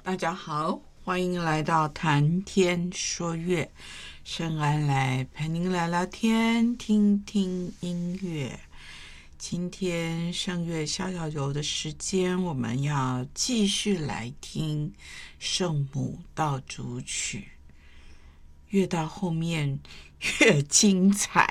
大家好，欢迎来到谈天说乐，圣安来陪您聊聊天，听听音乐。今天圣乐逍遥游的时间，我们要继续来听圣母道主曲，越到后面越精彩。